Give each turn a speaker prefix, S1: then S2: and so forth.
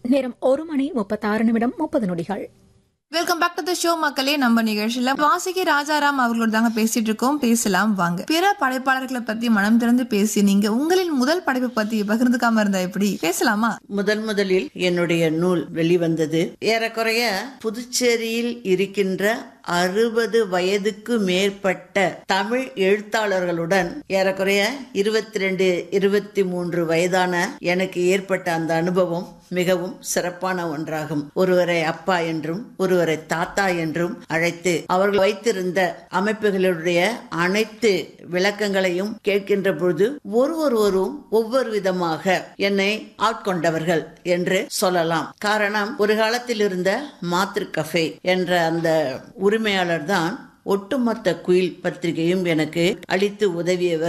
S1: நேரம் 1:36:30.
S2: Welcome back to the show மக்களே. நம்ம நிகழ்ச்சியில வாசுகி ராஜாராம் அவர்களோட தாங்க பேசிட்டு இருக்கோம். பேசலாம் வாங்க. பிற படைப்பாளர்களை பத்தி மனம் திறந்து பேசி நீங்க உங்களின் முதல் படைப்பை பத்தி பகிர்ந்துக்காம இருந்தா எப்படி? பேசலாமா?
S3: முதலில் என்னுடைய நூல் வெளிவந்தது ஏறக்குறைய புதுச்சேரியில் இருக்கின்ற 60 வயதுக்கு மேற்பட்ட தமிழ் எழுத்தாளர்களுடன் ஏறக்குறைய 22-23 வயதான எனக்கு ஏற்பட்ட அந்த அனுபவம் மிகவும் சிறப்பான ஒன்றாகும். ஒருவரை அப்பா என்றும் ஒருவரை தாத்தா என்றும் அழைத்து அவர்கள் வைத்திருந்த அமைப்புகளுடைய அனைத்து விளக்கங்களையும் கேட்கின்ற பொழுது ஒருவரும் ஒவ்வொரு விதமாக என்னை ஆட்கொண்டவர்கள் என்று சொல்லலாம். காரணம், ஒரு காலத்தில் இருந்த மாத்ரு கஃபே என்ற அந்த உரிமையாளர் தான் ஒட்டுமொத்த குயில் பத்திரிகையும் எனக்கு அளித்து உதவியவர்.